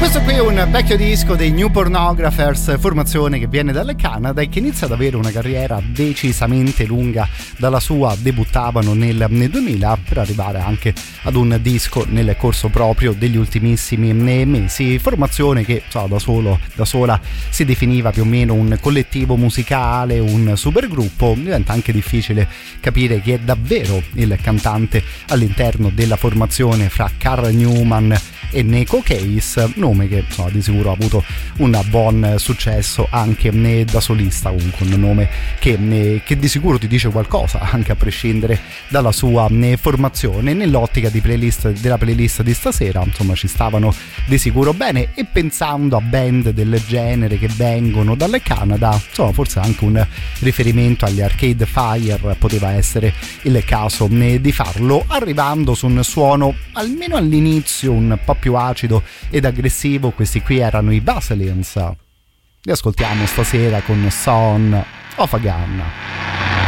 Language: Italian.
Questo qui è un vecchio disco dei New Pornographers, formazione che viene dal Canada e che inizia ad avere una carriera decisamente lunga dalla sua. Debuttavano nel 2000 per arrivare anche ad un disco nel corso proprio degli ultimissimi mesi. Formazione che da sola si definiva più o meno un collettivo musicale, un supergruppo. Diventa anche difficile capire chi è davvero il cantante all'interno della formazione fra Carl Newman e Neko Case, nome che di sicuro ha avuto un buon successo anche da solista, comunque un nome che di sicuro ti dice qualcosa anche a prescindere dalla sua formazione. Nell'ottica della playlist di stasera ci stavano di sicuro bene, e pensando a band del genere che vengono dal Canada, forse anche un riferimento agli Arcade Fire poteva essere il caso di farlo, arrivando su un suono almeno all'inizio un po' più acido ed aggressivo. Questi qui erano i Vaselines. Li ascoltiamo stasera con Son of a Gun.